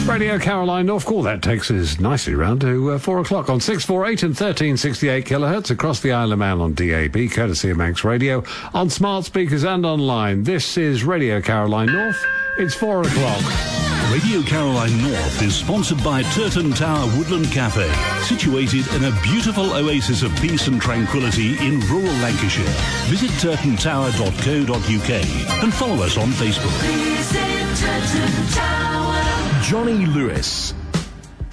Radio Caroline North Call. That takes us nicely round to 4 o'clock on 648 and 1368 kilohertz across the Isle of Man on DAB, courtesy of Manx Radio, on smart speakers and online. This is Radio Caroline North. It's 4 o'clock. Radio Caroline North is sponsored by Turton Tower Woodland Cafe, situated in a beautiful oasis of peace and tranquility in rural Lancashire. Visit turtontower.co.uk and follow us on Facebook. Johnny Lewis.